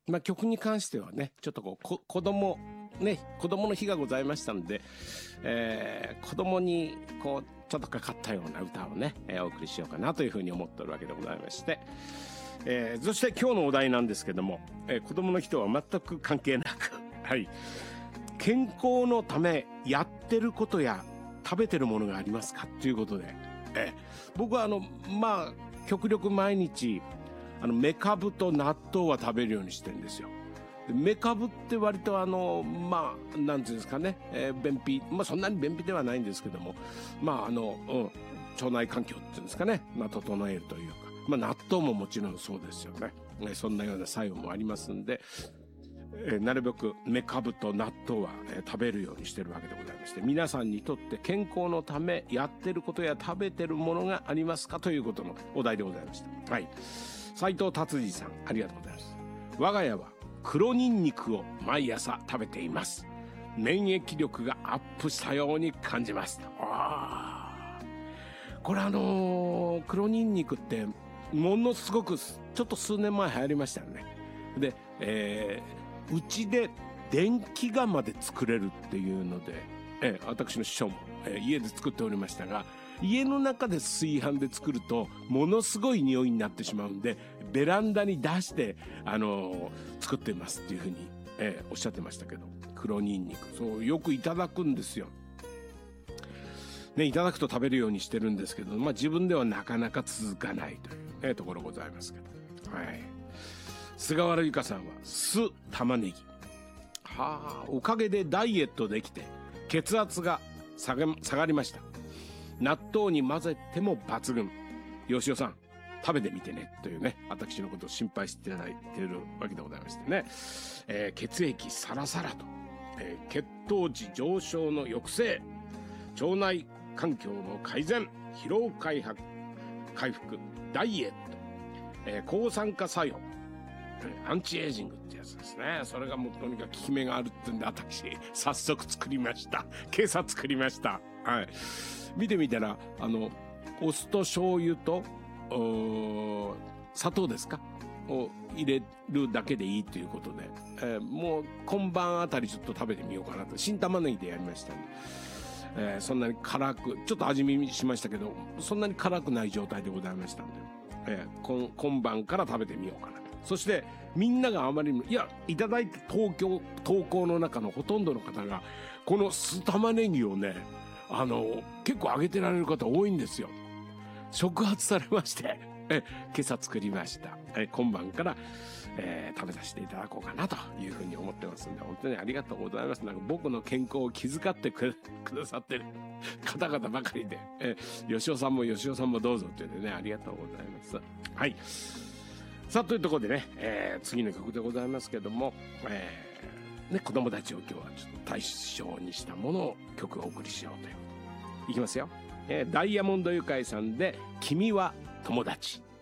曲に関してはね、ちょっと子供の日がございましたので、子供にちょっとかかったような歌をね、お送りしようかなというふうに思っておるわけでございまして、そして今日のお題なんですけども、子供の日とは全く関係なく、はい、健康のためやってることや食べてるものがありますかということで、僕は極力毎日メカブと納豆は食べるようにしてるんですよ。メカブって割となんていうんですかね、便秘、そんなに便秘ではないんですけども、腸内環境っていうんですかね、整えるというか、納豆ももちろんそうですよね。そんなような作用もありますんで、なるべくメカブと納豆は、食べるようにしてるわけでございまして、皆さんにとって健康のためやってることや食べてるものがありますかということのお題でございました。はい。斉藤達治さん、ありがとうございます。我が家は黒ニンニクを毎朝食べています。免疫力がアップしたように感じます。これ黒ニンニクってものすごくちょっと数年前流行りましたよね。で、うちで電気釜で作れるっていうので、私の師匠も、家で作っておりましたが、家の中で炊飯で作るとものすごい匂いになってしまうんで、ベランダに出して作ってますっていうふうに、おっしゃってましたけど、黒ニンニクそうよくいただくんですよね。いただくと食べるようにしてるんですけど、自分ではなかなか続かないという、ところございますけど、はい。菅原由香さんは酢玉ねぎ、おかげでダイエットできて血圧が下がりました。納豆に混ぜても抜群。吉尾さん食べてみてねというね、私のことを心配していただいているわけでございましてね、血液サラサラと、血糖値上昇の抑制、腸内環境の改善、疲労回復、ダイエット、抗酸化作用、アンチエイジングってやつですね。それがもうとにかく効き目があるってんで、私早速作りました。今朝作りました。はい。見てみたらお酢と醤油と砂糖ですかを入れるだけでいいということで、もう今晩あたりちょっと食べてみようかなと。新玉ねぎでやりましたね。そんなに辛くちょっと味見しましたけど、そんなに辛くない状態でございましたので、今晩から食べてみようかなと。そしてみんながあまりにもいただいて投稿の中のほとんどの方がこの酢玉ねぎをね、結構揚げてられる方多いんですよ。触発されまして、今朝作りました。今晩から、食べさせていただこうかなというふうに思ってますんで、本当にありがとうございます。なんか僕の健康を気遣ってくださってる方々ばかりで、吉尾さんもどうぞって言ってね、ありがとうございます。はい。さあ、というところでね、次の曲でございますけども、子供たちを今日はちょっと対象にしたものを曲をお送りしようという。いきますよ。ダイヤモンドユカイさんで君は友達。